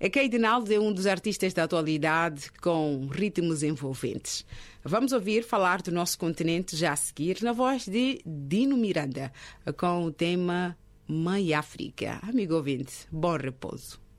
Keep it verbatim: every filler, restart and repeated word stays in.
É Kade Naldo é um dos artistas da atualidade com ritmos envolventes. Vamos ouvir falar do nosso continente já a seguir na voz de Dino Miranda com o tema Mãe África. Amigo ouvinte, bom repouso.